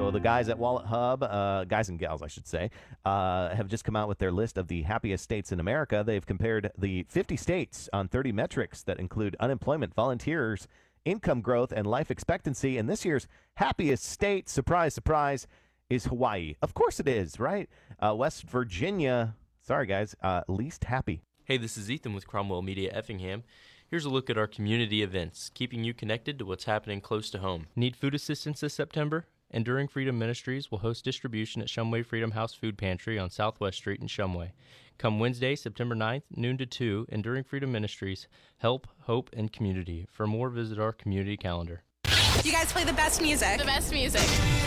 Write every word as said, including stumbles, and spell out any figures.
So the guys at Wallet Hub, uh, guys and gals, I should say, uh, have just come out with their list of the happiest states in America. They've compared the fifty states on thirty metrics that include unemployment, volunteers, income growth, and life expectancy. And this year's happiest state, surprise, surprise, is Hawaii. Of course it is, right? Uh, West Virginia, sorry guys, uh, least happy. Hey, this is Ethan with Cromwell Media Effingham. Here's a look at our community events, keeping you connected to what's happening close to home. Need food assistance this September? Enduring Freedom Ministries will host distribution at Shumway Freedom House Food Pantry on Southwest Street in Shumway. Come Wednesday, September ninth, noon to two, Enduring Freedom Ministries, help, hope, and community. For more, visit our community calendar. You guys play the best music. The best music.